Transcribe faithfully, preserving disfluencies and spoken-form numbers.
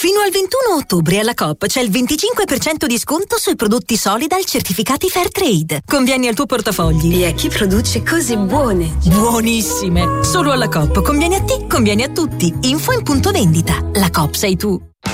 Fino al ventuno ottobre alla Coop c'è il venticinque per cento di sconto sui prodotti Solidal certificati Fairtrade. Convieni al tuo portafogli. E a chi produce cose buone. Buonissime! Solo alla Coop. Conviene a te, conviene a tutti. Info in punto vendita. La Coop sei tu.